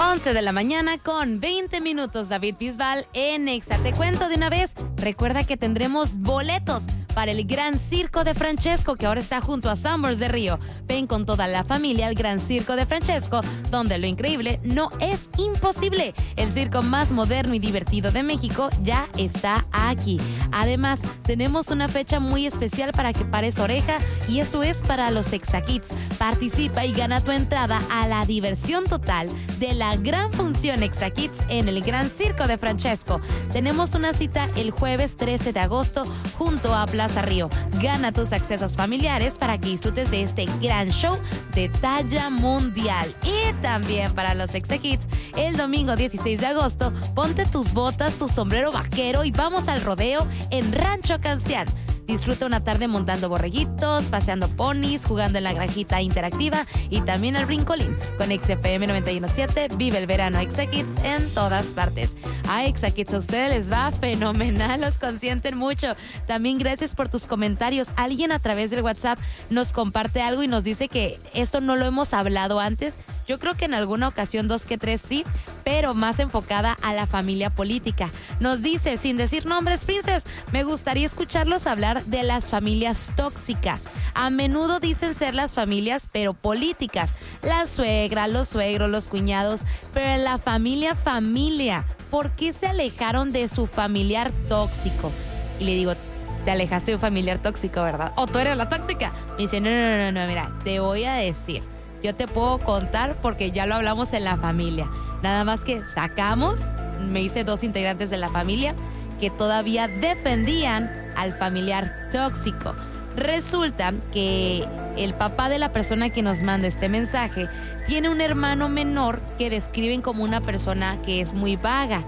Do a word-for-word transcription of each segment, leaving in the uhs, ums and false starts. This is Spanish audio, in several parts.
once de la mañana con veinte minutos, David Bisbal en Exa. Te cuento de una vez, recuerda que tendremos boletos para el Gran Circo de Francesco, que ahora está junto a Summers de Río. Ven con toda la familia al Gran Circo de Francesco, donde lo increíble no es imposible. El circo más moderno y divertido de México ya está aquí. Además, tenemos una fecha muy especial para que pares oreja, y esto es para los Exa Kids. Participa y gana tu entrada a la diversión total de la gran función Exa Kids en el Gran Circo de Francesco. Tenemos una cita el jueves trece de agosto junto a Plaza Río. Gana tus accesos familiares para que disfrutes de este gran show de talla mundial. Y también para los Exa Kids, el domingo dieciséis de agosto, ponte tus botas, tu sombrero vaquero y vamos al rodeo en Rancho Cancián. Disfruta una tarde montando borreguitos, paseando ponis, jugando en la granjita interactiva y también el brincolín. Con X F M noventa y uno punto siete, vive el verano Exa Kids en todas partes. A Exa Kids a ustedes les va fenomenal, los consienten mucho. También gracias por tus comentarios. Alguien a través del WhatsApp nos comparte algo y nos dice que esto no lo hemos hablado antes. Yo creo que en alguna ocasión, dos que tres sí, pero más enfocada a la familia política. Nos dice, sin decir nombres, Princess, me gustaría escucharlos hablar de las familias tóxicas. A menudo dicen ser las familias, pero políticas. La suegra, los suegros, los cuñados, pero en la familia, familia. ¿Por qué se alejaron de su familiar tóxico? Y le digo, te alejaste de un familiar tóxico, ¿verdad? ¿O tú eres la tóxica? Me dice, no, no, no, no, mira, te voy a decir. Yo te puedo contar porque ya lo hablamos en la familia. Nada más que sacamos, me hice dos integrantes de la familia que todavía defendían al familiar tóxico. Resulta que el papá de la persona que nos manda este mensaje tiene un hermano menor que describen como una persona que es muy vaga.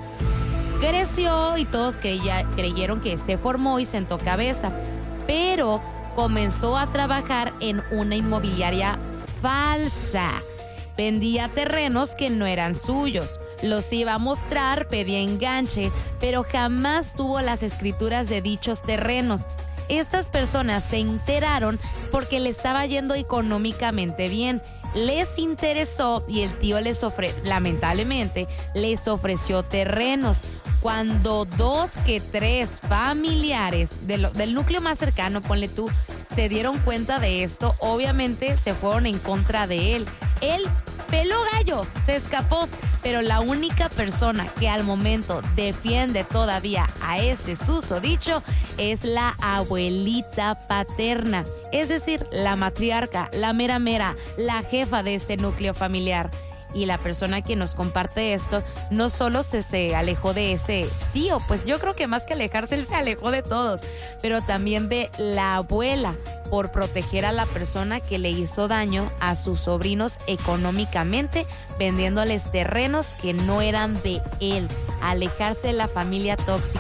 Creció y todos creía, creyeron que se formó y sentó cabeza, pero comenzó a trabajar en una inmobiliaria falsa. Vendía terrenos que no eran suyos. Los iba a mostrar, pedía enganche, pero jamás tuvo las escrituras de dichos terrenos. Estas personas se enteraron porque le estaba yendo económicamente bien. Les interesó y el tío les ofreció, lamentablemente, les ofreció terrenos. Cuando dos que tres familiares de lo, del núcleo más cercano, ponle tú, se dieron cuenta de esto, obviamente se fueron en contra de él. Él peló gallo, se escapó, pero la única persona que al momento defiende todavía a este susodicho es la abuelita paterna, es decir, la matriarca, la mera mera, la jefa de este núcleo familiar. Y la persona que nos comparte esto no solo se, se alejó de ese tío, pues yo creo que más que alejarse, él se alejó de todos, pero también de la abuela por proteger a la persona que le hizo daño a sus sobrinos económicamente, vendiéndoles terrenos que no eran de él. Alejarse de la familia tóxica.